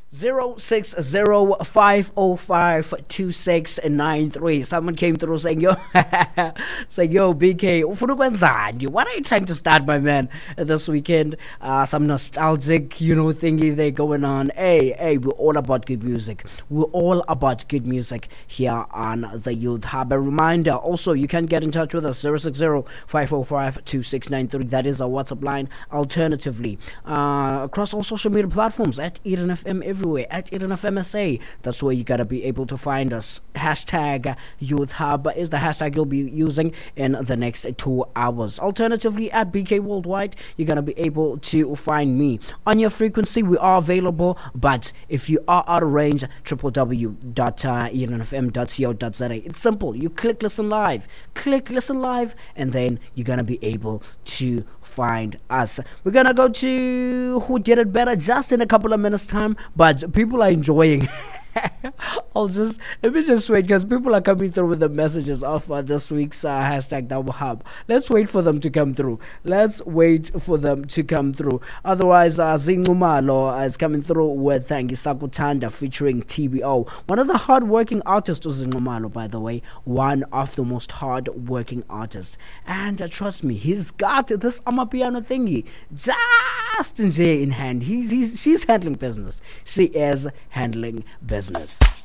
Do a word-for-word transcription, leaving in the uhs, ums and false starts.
Zero six zero five zero five two six nine three. Someone came through saying, yo, saying, yo, B K, ufuna ukwenzani? What are you trying to start, my man, this weekend? Uh, some nostalgic, you know, thingy there going on. Hey, hey, we're all about good music. We're all about good music here on the Youth Hub. A reminder, also, you can get in touch with us, zero six zero five zero five two six nine three. That is our WhatsApp line. Alternatively, uh, across all social media platforms, at Eden F M everywhere, at Eden F M S A. That's where you gotta be able to find us. Hashtag Youth Hub is the hashtag you'll be using in the next two hours. Alternatively, at B K Worldwide, you're gonna be able to find me. On your frequency, we are available, but if you are out of range, w w w dot eden f m dot co dot z a. It's simple. You click listen live, click listen live, and then you're gonna be able to find us. We're gonna go to Who Did It Better just in a couple of minutes time, but people are enjoying I'll just let me just wait because people are coming through with the messages of uh, this week's uh, hashtag Double Hub. Let's wait for them to come through. Let's wait for them to come through. Otherwise, uh, Zingumalo is coming through with Thangi Sakutanda featuring T B O. One of the hard-working artists was Zingumalo, by the way. One of the most hard-working artists. And uh, trust me, he's got this Amapiano thingy just in, in hand. He's, he's, she's handling business. She is handling business.